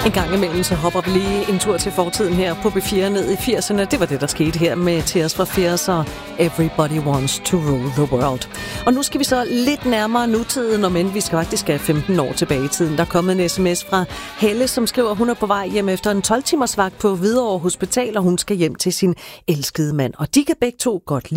En gang imellem så hopper vi lige en tur til fortiden her på B4 ned i 80'erne. Det var det, der skete her med Tears for Fears og Everybody Wants to Rule the World. Og nu skal vi så lidt nærmere nutiden, og men vi skal faktisk have 15 år tilbage i tiden. Der er kommet en sms fra Helle, som skriver, at hun er på vej hjem efter en 12-timers vagt på Hvidovre Hospital, og hun skal hjem til sin elskede mand. Og de kan begge to godt lide